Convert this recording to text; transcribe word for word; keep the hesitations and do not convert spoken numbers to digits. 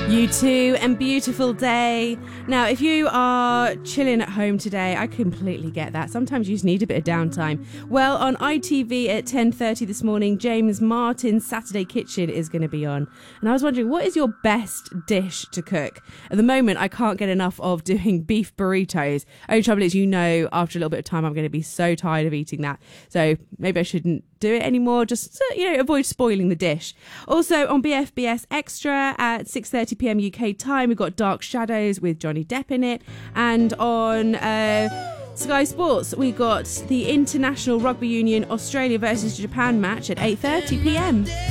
You too, and beautiful day. Now, if you are chilling at home today, I completely get that. Sometimes you just need a bit of downtime. Well, on I T V at ten thirty this morning, James Martin's Saturday Kitchen is going to be on. And I was wondering, what is your best dish to cook? At the moment, I can't get enough of doing beef burritos. Only trouble is, you know, after a little bit of time, I'm going to be so tired of eating that. So maybe I shouldn't do it anymore. Just, you know, avoid spoiling the dish. Also, on B F B S Extra at six thirty p m U K time, we've got Dark Shadows with Johnny Depp in it. And on uh, Sky Sports, we got the International Rugby Union Australia versus Japan match at eight thirty p m